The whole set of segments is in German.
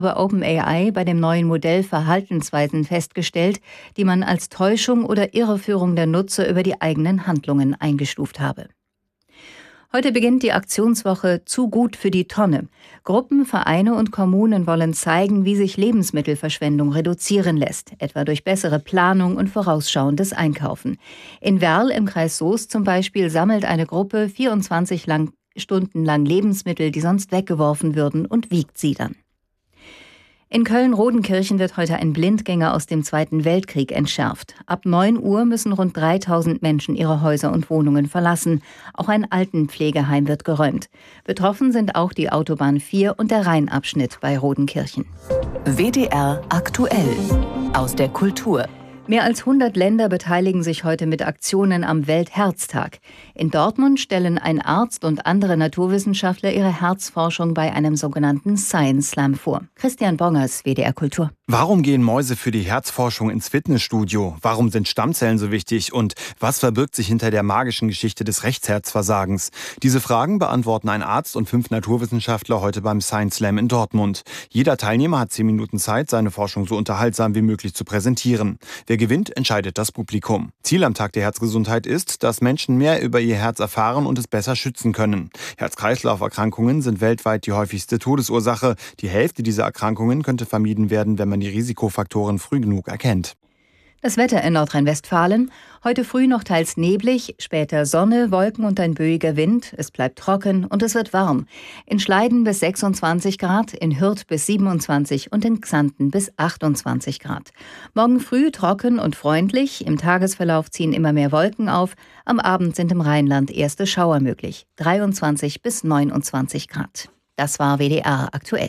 Über OpenAI bei dem neuen Modell Verhaltensweisen festgestellt, die man als Täuschung oder Irreführung der Nutzer über die eigenen Handlungen eingestuft habe. Heute beginnt die Aktionswoche Zu gut für die Tonne. Gruppen, Vereine und Kommunen wollen zeigen, wie sich Lebensmittelverschwendung reduzieren lässt, etwa durch bessere Planung und vorausschauendes Einkaufen. In Werl im Kreis Soest zum Beispiel sammelt eine Gruppe 24 Stunden lang Lebensmittel, die sonst weggeworfen würden, und wiegt sie dann. In Köln-Rodenkirchen wird heute ein Blindgänger aus dem Zweiten Weltkrieg entschärft. Ab 9 Uhr müssen rund 3000 Menschen ihre Häuser und Wohnungen verlassen. Auch ein Altenpflegeheim wird geräumt. Betroffen sind auch die Autobahn 4 und der Rheinabschnitt bei Rodenkirchen. WDR aktuell aus der Kultur. Mehr als 100 Länder beteiligen sich heute mit Aktionen am Weltherztag. In Dortmund stellen ein Arzt und andere Naturwissenschaftler ihre Herzforschung bei einem sogenannten Science Slam vor. Christian Bongers, WDR Kultur. Warum gehen Mäuse für die Herzforschung ins Fitnessstudio? Warum sind Stammzellen so wichtig? Und was verbirgt sich hinter der magischen Geschichte des Rechtsherzversagens? Diese Fragen beantworten ein Arzt und 5 Naturwissenschaftler heute beim Science Slam in Dortmund. Jeder Teilnehmer hat 10 Minuten Zeit, seine Forschung so unterhaltsam wie möglich zu präsentieren. Wer gewinnt, entscheidet das Publikum. Ziel am Tag der Herzgesundheit ist, dass Menschen mehr über ihr Herz erfahren und es besser schützen können. Herz-Kreislauf-Erkrankungen sind weltweit die häufigste Todesursache. Die Hälfte dieser Erkrankungen könnte vermieden werden, wenn man die Risikofaktoren früh genug erkennt. Das Wetter in Nordrhein-Westfalen. Heute früh noch teils neblig, später Sonne, Wolken und ein böiger Wind. Es bleibt trocken und es wird warm. In Schleiden bis 26 Grad, in Hürth bis 27 und in Xanten bis 28 Grad. Morgen früh trocken und freundlich. Im Tagesverlauf ziehen immer mehr Wolken auf. Am Abend sind im Rheinland erste Schauer möglich. 23 bis 29 Grad. Das war WDR aktuell.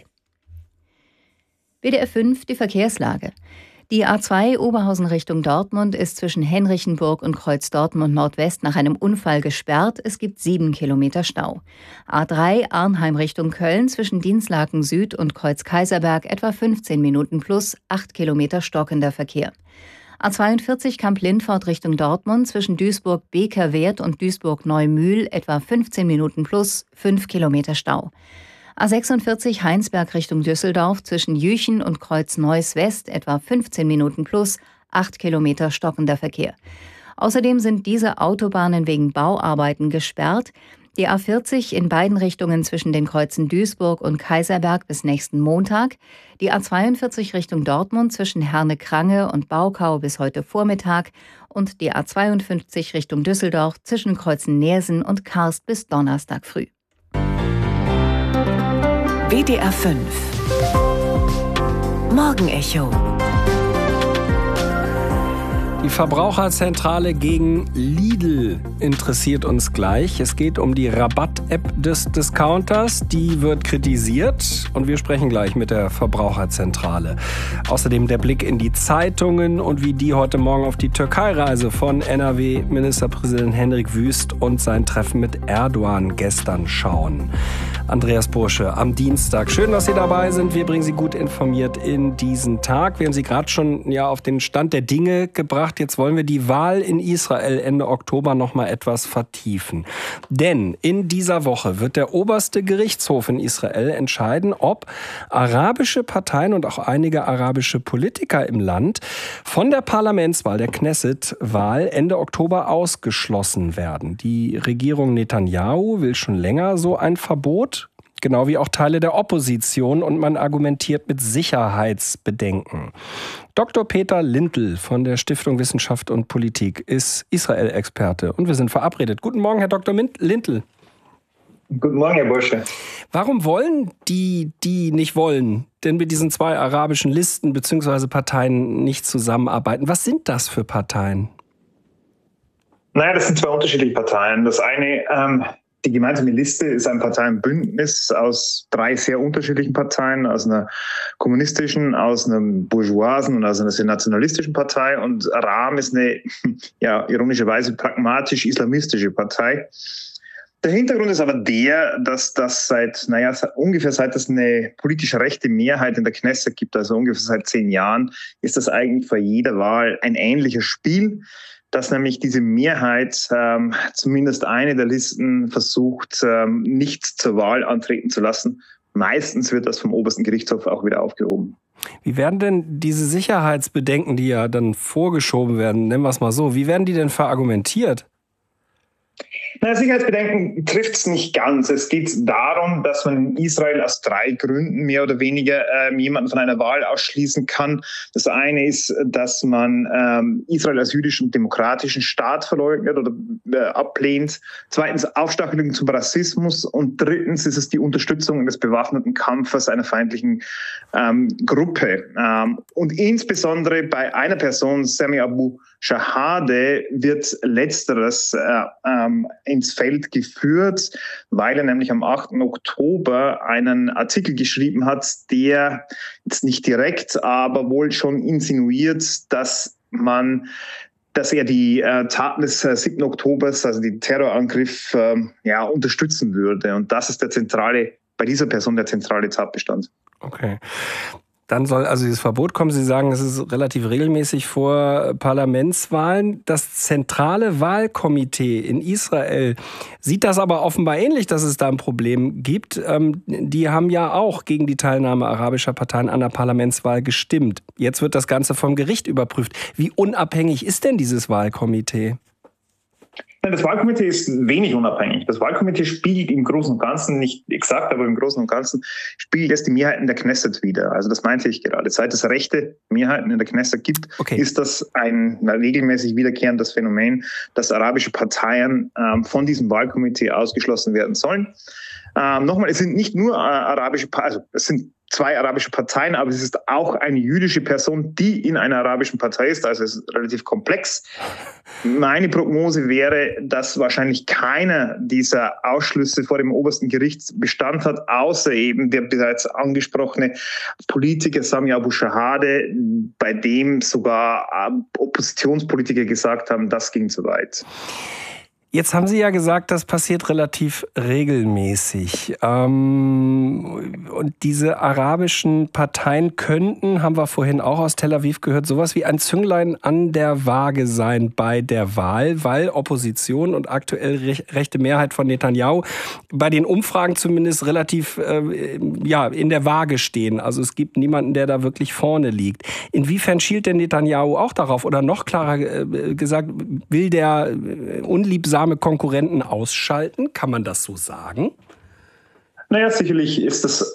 WDR 5, die Verkehrslage. Die A2 Oberhausen Richtung Dortmund ist zwischen Henrichenburg und Kreuz Dortmund Nordwest nach einem Unfall gesperrt. Es gibt 7 Kilometer Stau. A3 Arnheim Richtung Köln zwischen Dinslaken Süd und Kreuz Kaiserberg etwa 15 Minuten plus 8 Kilometer stockender Verkehr. A42 Kamp-Lindfort Richtung Dortmund zwischen Duisburg-Bekerwerth und Duisburg-Neumühl etwa 15 Minuten plus 5 Kilometer Stau. A46 Heinsberg Richtung Düsseldorf zwischen Jüchen und Kreuz Neuss West etwa 15 Minuten plus 8 Kilometer stockender Verkehr. Außerdem sind diese Autobahnen wegen Bauarbeiten gesperrt. Die A40 in beiden Richtungen zwischen den Kreuzen Duisburg und Kaiserberg bis nächsten Montag. Die A42 Richtung Dortmund zwischen Herne-Krange und Baukau bis heute Vormittag. Und die A52 Richtung Düsseldorf zwischen Kreuzen Neersen und Karst bis Donnerstag früh. WDR 5 Morgenecho. Die Verbraucherzentrale gegen Lidl interessiert uns gleich. Es geht um die Rabatt-App des Discounters. Die wird kritisiert und wir sprechen gleich mit der Verbraucherzentrale. Außerdem der Blick in die Zeitungen und wie die heute Morgen auf die Türkei-Reise von NRW-Ministerpräsident Hendrik Wüst und sein Treffen mit Erdogan gestern schauen. Andreas Bursche am Dienstag. Schön, dass Sie dabei sind. Wir bringen Sie gut informiert in diesen Tag. Wir haben Sie gerade schon auf den Stand der Dinge gebracht. Jetzt wollen wir die Wahl in Israel Ende Oktober noch mal etwas vertiefen. Denn in dieser Woche wird der oberste Gerichtshof in Israel entscheiden, ob arabische Parteien und auch einige arabische Politiker im Land von der Parlamentswahl, der Knesset-Wahl Ende Oktober ausgeschlossen werden. Die Regierung Netanyahu will schon länger so ein Verbot, genau wie auch Teile der Opposition, und man argumentiert mit Sicherheitsbedenken. Dr. Peter Lintl von der Stiftung Wissenschaft und Politik ist Israel-Experte und wir sind verabredet. Guten Morgen, Herr Dr. Lintl. Guten Morgen, Herr Bursche. Warum wollen die nicht wollen, denn mit diesen 2 arabischen Listen bzw. Parteien nicht zusammenarbeiten? Was sind das für Parteien? Naja, das sind 2 unterschiedliche Parteien. Das eine, die gemeinsame Liste ist ein Parteienbündnis aus 3 sehr unterschiedlichen Parteien, aus einer kommunistischen, aus einer bourgeoisen und aus einer sehr nationalistischen Partei. Und Ram ist eine, ironischerweise pragmatisch-islamistische Partei. Der Hintergrund ist aber der, dass das ungefähr seit es eine politisch rechte Mehrheit in der Knesset gibt, also ungefähr seit 10 Jahren, ist das eigentlich vor jeder Wahl ein ähnliches Spiel, dass nämlich diese Mehrheit zumindest eine der Listen versucht, nicht zur Wahl antreten zu lassen, Meistens wird das vom obersten Gerichtshof auch wieder aufgehoben. Wie werden denn diese Sicherheitsbedenken, die ja dann vorgeschoben werden, nennen wir es mal so, wie werden die denn verargumentiert? Sicherheitsbedenken trifft es nicht ganz. Es geht darum, dass man in Israel aus 3 Gründen mehr oder weniger jemanden von einer Wahl ausschließen kann. Das eine ist, dass man Israel als jüdischen und demokratischen Staat verleugnet oder ablehnt. Zweitens Aufstachelung zum Rassismus. Und drittens ist es die Unterstützung des bewaffneten Kampfes einer feindlichen Gruppe. Und insbesondere bei einer Person, Sami Abu Shahade, wird Letzteres ins Feld geführt, weil er nämlich am 8. Oktober einen Artikel geschrieben hat, der jetzt nicht direkt, aber wohl schon insinuiert, dass er die Taten des 7. Oktobers, also den Terrorangriff, unterstützen würde. Und das ist bei dieser Person der zentrale Tatbestand. Okay. Dann soll also dieses Verbot kommen. Sie sagen, es ist relativ regelmäßig vor Parlamentswahlen. Das zentrale Wahlkomitee in Israel sieht das aber offenbar ähnlich, dass es da ein Problem gibt. Die haben ja auch gegen die Teilnahme arabischer Parteien an der Parlamentswahl gestimmt. Jetzt wird das Ganze vom Gericht überprüft. Wie unabhängig ist denn dieses Wahlkomitee? Das Wahlkomitee ist wenig unabhängig. Das Wahlkomitee spiegelt im Großen und Ganzen, nicht exakt, aber im Großen und Ganzen spiegelt es die Mehrheiten der Knesset wider. Also das meinte ich gerade. Seit es rechte Mehrheiten in der Knesset gibt, ist das ein regelmäßig wiederkehrendes Phänomen, dass arabische Parteien von diesem Wahlkomitee ausgeschlossen werden sollen. Nochmal, es sind nicht nur es sind 2 arabische Parteien, aber es ist auch eine jüdische Person, die in einer arabischen Partei ist. Also es ist relativ komplex. Meine Prognose wäre, dass wahrscheinlich keiner dieser Ausschlüsse vor dem obersten Gericht Bestand hat, außer eben der bereits angesprochene Politiker Sami Abu Shahade, bei dem sogar Oppositionspolitiker gesagt haben, das ging zu weit. Jetzt haben Sie ja gesagt, das passiert relativ regelmäßig. Und diese arabischen Parteien könnten, haben wir vorhin auch aus Tel Aviv gehört, sowas wie ein Zünglein an der Waage sein bei der Wahl, weil Opposition und aktuell rechte Mehrheit von Netanyahu bei den Umfragen zumindest relativ in der Waage stehen. Also es gibt niemanden, der da wirklich vorne liegt. Inwiefern schielt denn Netanyahu auch darauf? Oder noch klarer gesagt, will der unliebsame Konkurrenten ausschalten? Kann man das so sagen? Naja, sicherlich ist das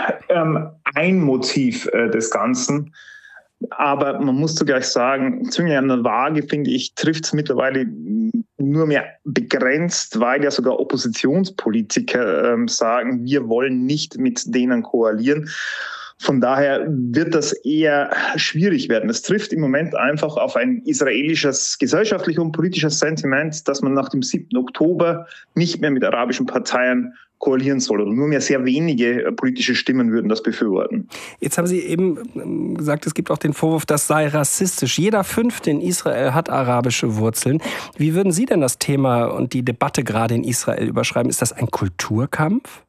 ein Motiv des Ganzen. Aber man muss zugleich sagen, Zünglein an der Waage, finde ich, trifft es mittlerweile nur mehr begrenzt, weil ja sogar Oppositionspolitiker sagen, wir wollen nicht mit denen koalieren. Von daher wird das eher schwierig werden. Es trifft im Moment einfach auf ein israelisches gesellschaftliches und politisches Sentiment, dass man nach dem 7. Oktober nicht mehr mit arabischen Parteien koalieren soll. Oder nur mehr sehr wenige politische Stimmen würden das befürworten. Jetzt haben Sie eben gesagt, es gibt auch den Vorwurf, das sei rassistisch. Jeder 5. in Israel hat arabische Wurzeln. Wie würden Sie denn das Thema und die Debatte gerade in Israel überschreiben? Ist das ein Kulturkampf?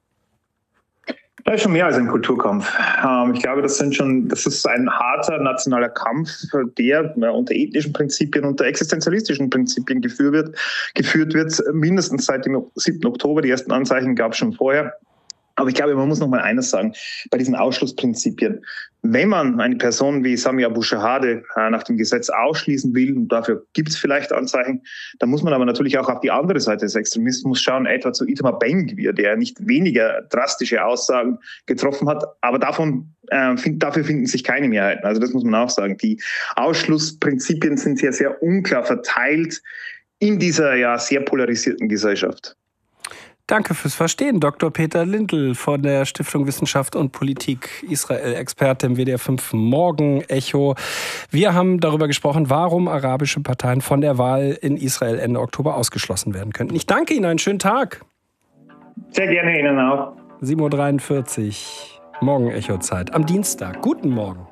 Das ist schon mehr als ein Kulturkampf. Ich glaube, das ist ein harter nationaler Kampf, der unter ethnischen Prinzipien, unter existenzialistischen Prinzipien geführt wird, mindestens seit dem 7. Oktober. Die ersten Anzeichen gab es schon vorher. Aber ich glaube, man muss noch mal eines sagen, bei diesen Ausschlussprinzipien. Wenn man eine Person wie Sami Abu Shahade nach dem Gesetz ausschließen will, und dafür gibt es vielleicht Anzeichen, dann muss man aber natürlich auch auf die andere Seite des Extremismus schauen, etwa zu Itamar Ben-Gvir, der nicht weniger drastische Aussagen getroffen hat, aber dafür finden sich keine Mehrheiten. Also das muss man auch sagen. Die Ausschlussprinzipien sind sehr, sehr unklar verteilt in dieser sehr polarisierten Gesellschaft. Danke fürs Verstehen, Dr. Peter Lindl von der Stiftung Wissenschaft und Politik Israel, Experte im WDR 5 Morgen Echo. Wir haben darüber gesprochen, warum arabische Parteien von der Wahl in Israel Ende Oktober ausgeschlossen werden könnten. Ich danke Ihnen, einen schönen Tag. Sehr gerne Ihnen auch. 7:43 Uhr, Morgen Echo Zeit am Dienstag. Guten Morgen.